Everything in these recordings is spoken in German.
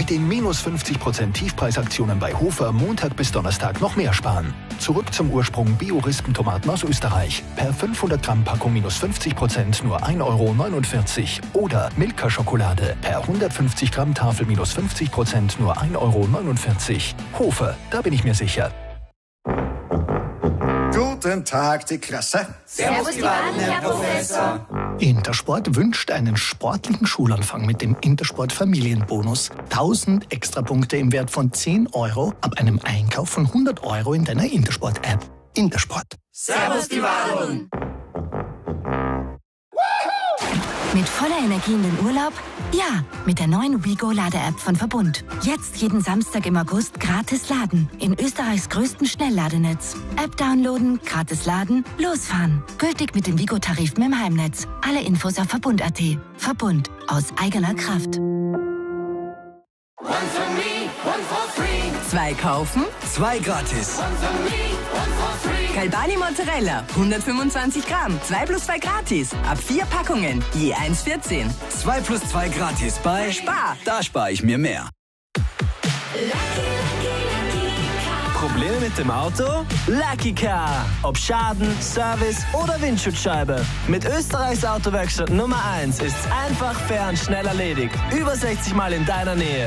Mit den minus 50% Tiefpreisaktionen bei Hofer Montag bis Donnerstag noch mehr sparen. Zurück zum Ursprung Bio-Rispentomaten aus Österreich. Per 500 Gramm Packung minus 50% nur 1,49 € oder Milka-Schokolade per 150 Gramm Tafel minus 50% nur 1,49 €. Hofer, da bin ich mir sicher. Guten Tag, die Klasse. Servus, die Wahlen, Herr Professor. Intersport wünscht einen sportlichen Schulanfang mit dem Intersport Familienbonus. 1000 Extrapunkte im Wert von 10 € ab einem Einkauf von 100 € in deiner Intersport-App. Intersport. Servus, die Wahlen. Mit voller Energie in den Urlaub? Ja, mit der neuen WeGo-Lade-App von Verbund. Jetzt jeden Samstag im August gratis laden. In Österreichs größtem Schnellladenetz. App downloaden, gratis laden, losfahren. Gültig mit dem WeGo-Tarif mit dem Heimnetz. Alle Infos auf Verbund.at. Verbund. Aus eigener Kraft. One for me, one for free. 2 kaufen, 2 gratis. One for me, one for free. Galbani Mozzarella, 125 Gramm, 2 plus 2 gratis. Ab 4 Packungen, je 1,14. 2 plus 2 gratis bei Spar. Da spare ich mir mehr. Probleme mit dem Auto? Lucky Car. Ob Schaden, Service oder Windschutzscheibe. Mit Österreichs Autowerkstatt Nummer 1 ist's einfach, fair und schnell erledigt. Über 60 Mal in deiner Nähe.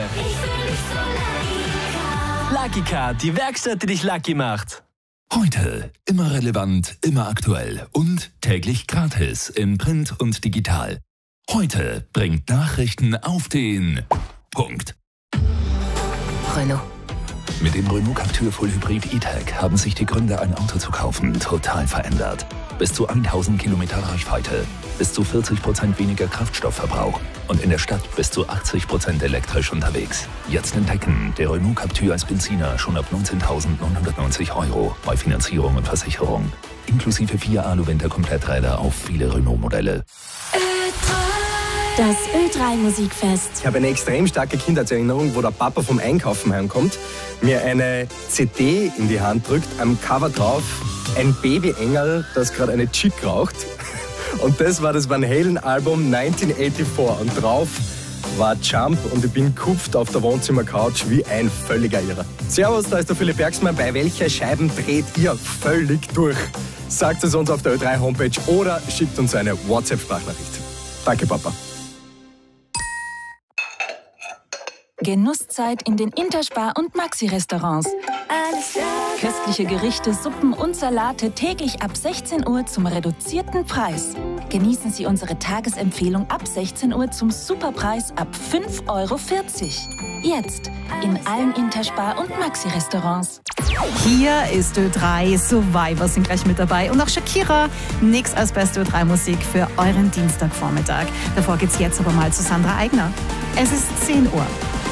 Lucky Car, die Werkstatt, die dich lucky macht. Heute immer relevant, immer aktuell und täglich gratis in Print und digital. Heute bringt Nachrichten auf den Punkt. Renault. Mit dem Renault Captur Full Hybrid E-Tech haben sich die Gründe, ein Auto zu kaufen, total verändert. Bis zu 1000 Kilometer Reichweite, bis zu 40% weniger Kraftstoffverbrauch und in der Stadt bis zu 80% elektrisch unterwegs. Jetzt entdecken, der Renault Captur als Benziner schon ab 19.990 € bei Finanzierung und Versicherung. Inklusive 4 Alu-Winter-Kompletträder auf viele Renault-Modelle. Das Ö3 Musikfest. Ich habe eine extrem starke Kindheitserinnerung, wo der Papa vom Einkaufen heimkommt, mir eine CD in die Hand drückt, am Cover drauf ein Baby-Engel, das gerade eine Chick raucht. Und das war das Van Halen-Album 1984. Und drauf war Jump und ich bin kupft auf der Wohnzimmer-Couch wie ein völliger Irrer. Servus, da ist der Philipp Bergsmann. Bei welcher Scheiben dreht ihr völlig durch? Sagt es uns auf der Ö3-Homepage oder schickt uns eine WhatsApp-Sprachnachricht. Danke, Papa. Genusszeit in den Interspar- und Maxi-Restaurants. Köstliche Gerichte, Suppen und Salate täglich ab 16 Uhr zum reduzierten Preis. Genießen Sie unsere Tagesempfehlung ab 16 Uhr zum Superpreis ab 5,40 €. Jetzt in allen Interspar- und Maxi-Restaurants. Hier ist Ö3, Survivor sind gleich mit dabei und auch Shakira. Nix als beste Ö3-Musik für euren Dienstagvormittag. Davor geht's jetzt aber mal zu Sandra Eigner. Es ist 10 Uhr.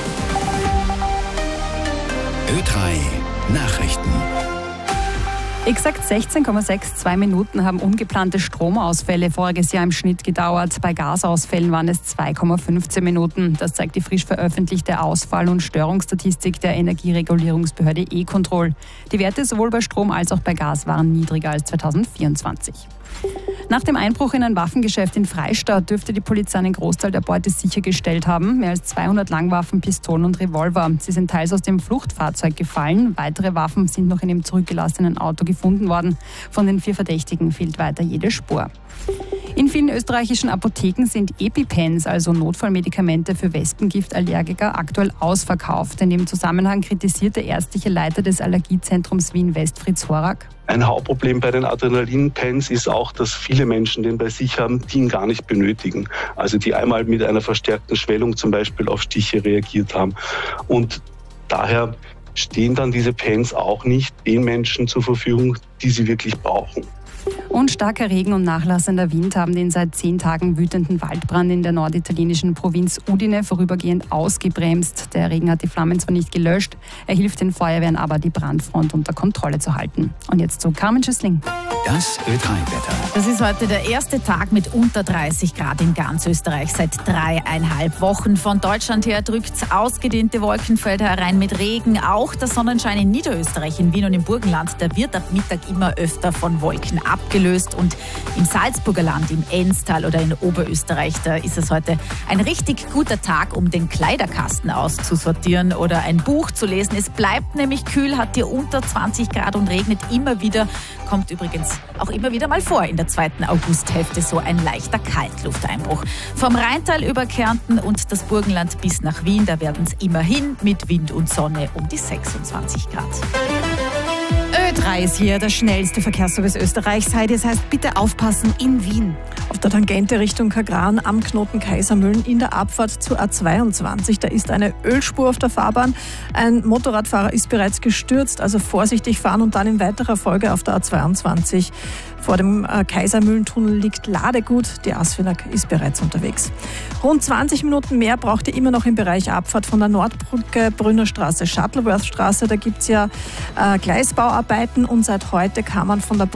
Ö3 Nachrichten. Exakt 16,62 Minuten haben ungeplante Stromausfälle voriges Jahr im Schnitt gedauert. Bei Gasausfällen waren es 2,15 Minuten. Das zeigt die frisch veröffentlichte Ausfall- und Störungsstatistik der Energieregulierungsbehörde E-Control. Die Werte sowohl bei Strom als auch bei Gas waren niedriger als 2024. Nach dem Einbruch in ein Waffengeschäft in Freistadt dürfte die Polizei einen Großteil der Beute sichergestellt haben. Mehr als 200 Langwaffen, Pistolen und Revolver. Sie sind teils aus dem Fluchtfahrzeug gefallen. Weitere Waffen sind noch in dem zurückgelassenen Auto gefunden worden. Von den 4 Verdächtigen fehlt weiter jede Spur. In vielen österreichischen Apotheken sind EpiPens, also Notfallmedikamente für Wespengiftallergiker, aktuell ausverkauft. In dem Zusammenhang kritisiert der ärztliche Leiter des Allergiezentrums Wien-West, Fritz Horak. Ein Hauptproblem bei den Adrenalinpens ist auch, dass viele Menschen den bei sich haben, die ihn gar nicht benötigen. Also die einmal mit einer verstärkten Schwellung zum Beispiel auf Stiche reagiert haben. Und daher stehen dann diese Pens auch nicht den Menschen zur Verfügung, die sie wirklich brauchen. Und starker Regen und nachlassender Wind haben den seit 10 Tagen wütenden Waldbrand in der norditalienischen Provinz Udine vorübergehend ausgebremst. Der Regen hat die Flammen zwar nicht gelöscht, er hilft den Feuerwehren aber, die Brandfront unter Kontrolle zu halten. Und jetzt zu Carmen Schüssling. Das Ö3-Wetter. Das ist heute der erste Tag mit unter 30 Grad in ganz Österreich seit 3,5 Wochen. Von Deutschland her drückt ausgedehnte Wolkenfelder herein mit Regen. Auch der Sonnenschein in Niederösterreich, in Wien und im Burgenland, der wird ab Mittag immer öfter von Wolken abgelöst. Und im Salzburger Land, im Enstal oder in Oberösterreich, da ist es heute ein richtig guter Tag, um den Kleiderkasten auszusortieren oder ein Buch zu lesen. Es bleibt nämlich kühl, hat hier unter 20 Grad und regnet immer wieder. Kommt übrigens auch immer wieder mal vor in der 2. Augusthälfte so ein leichter Kaltlufteinbruch. Vom Rheintal über Kärnten und das Burgenland bis nach Wien, da werden es immerhin mit Wind und Sonne um die 26 Grad. Ö3 ist hier der schnellste Verkehrsservice Österreichs. Heidi, das heißt, bitte aufpassen in Wien. Auf der Tangente Richtung Kagran am Knoten Kaisermühlen in der Abfahrt zur A22. Da ist eine Ölspur auf der Fahrbahn. Ein Motorradfahrer ist bereits gestürzt, also vorsichtig fahren und dann in weiterer Folge auf der A22. Vor dem Kaisermühlentunnel liegt Ladegut. Die Asfinag ist bereits unterwegs. Rund 20 Minuten mehr braucht ihr immer noch im Bereich Abfahrt von der Nordbrücke, Brünnerstraße, Shuttleworth-Straße. Da gibt es ja Gleisbauarbeiten und seit heute kann man von der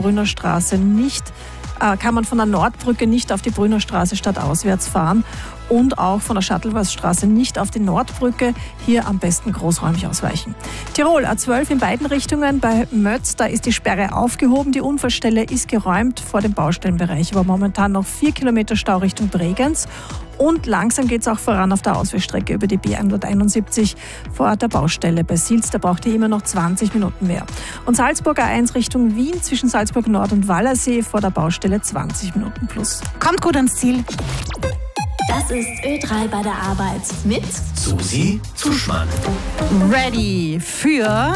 Nordbrücke nicht auf die Brünnerstraße stadtauswärts fahren und auch von der Shuttleworth-Straße nicht auf die Nordbrücke. Hier am besten großräumig ausweichen. Tirol, A12 in beiden Richtungen. Bei Mötz, da ist die Sperre aufgehoben. Die Unfallstelle ist geräumt vor dem Baustellenbereich. Aber momentan noch 4 Kilometer Stau Richtung Bregenz. Und langsam geht es auch voran auf der Ausweichstrecke über die B171 vor der Baustelle bei Silz. Da braucht ihr immer noch 20 Minuten mehr. Und Salzburg A1 Richtung Wien zwischen Salzburg Nord und Wallersee vor der Baustelle 20 Minuten plus. Kommt gut ans Ziel. Das ist Ö3 bei der Arbeit mit Susi Zuschmann. Ready für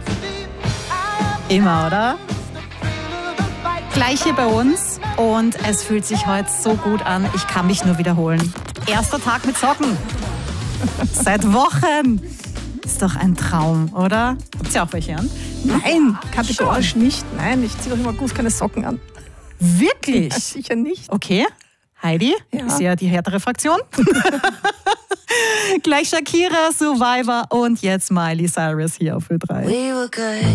immer, oder? Gleich hier bei uns und es fühlt sich heute so gut an. Ich kann mich nur wiederholen. Erster Tag mit Socken. Seit Wochen. Ist doch ein Traum, oder? Habt ihr auch welche an? Nein, kategorisch nicht. Nein, ich ziehe doch im August keine Socken an. Wirklich? Ja, sicher nicht. Okay. Heidi, ist ja die härtere Fraktion. Gleich Shakira, Survivor und jetzt Miley Cyrus hier auf Ö3.